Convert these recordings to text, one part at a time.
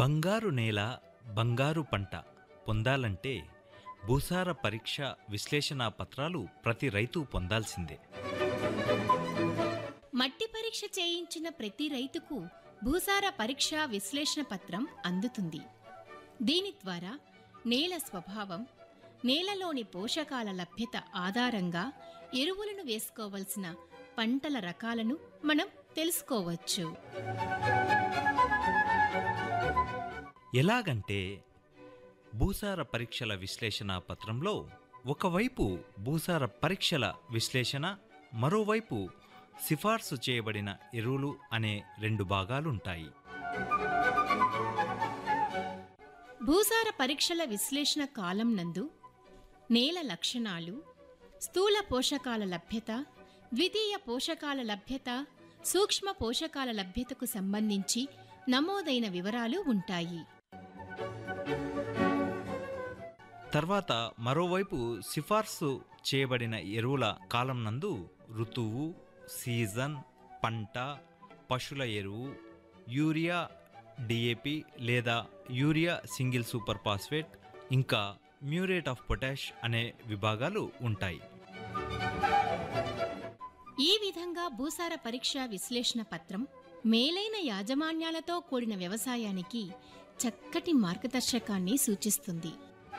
బంగారు నేల బంగారు పంట పొందాలంటే భూసార పరీక్ష విశ్లేషణ పత్రాలు ప్రతి రైతు పొందాల్సిందే. మట్టి పరీక్ష చేయించిన ప్రతి రైతుకు భూసార పరీక్ష విశ్లేషణ పత్రం అందుతుంది. దీని ద్వారా నేల స్వభావం, నేలలోని పోషకాల లభ్యత ఆధారంగా ఎరువులను వేసుకోవలసిన పంటల రకాలను మనం తెలుసుకోవచ్చు. ఎలాగంటే భూసార పరీక్షల విశ్లేషణ పత్రంలో ఒకవైపు భూసార పరీక్షల విశ్లేషణ, మరోవైపు సిఫార్సు చేయబడిన ఎరువులు అనే రెండు భాగాలుంటాయి. భూసార పరీక్షల విశ్లేషణ కాలం నందు నేల లక్షణాలు, స్థూల పోషకాల లభ్యత, ద్వితీయ పోషకాల లభ్యత, సూక్ష్మ పోషకాల లభ్యతకు సంబంధించి నమోదైన వివరాలు ఉంటాయి. తర్వాత మరోవైపు సిఫార్సు చేయబడిన ఎరువుల కాలం నందు ఋతువు, సీజన్, పంట, పశువుల ఎరువు, యూరియా, డిఏపి లేదా యూరియా సింగిల్ సూపర్ ఫాస్ఫేట్, ఇంకా మ్యూరేట్ ఆఫ్ పొటాష్ అనే విభాగాలు ఉంటాయి. ఈ విధంగా భూసార పరీక్ష విశ్లేషణ పత్రం మేలైన యాజమాన్యాలతో కూడిన వ్యవసాయానికి చక్కటి మార్గదర్శకాన్ని సూచిస్తుంది.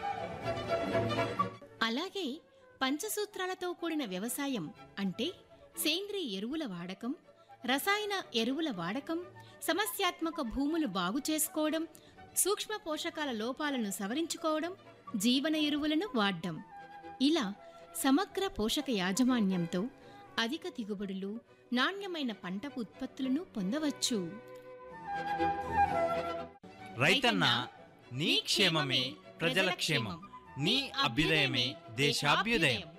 అలాగే పంచసూత్రాలతో కూడిన వ్యవసాయం అంటే సేంద్రీయ ఎరువుల వాడకం, రసాయన ఎరువుల వాడకం, సమస్యాత్మక భూములు బాగు చేసుకోవడం, సూక్ష్మ పోషకాల లోపాలను సవరించుకోవడం, జీవన ఎరువులను వాడ్డం, ఇలా సమగ్ర పోషక యాజమాన్యంతో అధిక దిగుబడులు, నాణ్యమైన పంట ఉత్పత్తులను పొందవచ్చు. రైతన్న నీ క్షేమమే ప్రజల క్షేమం, నీ అభ్యుదయమే దేశాభ్యుదయం.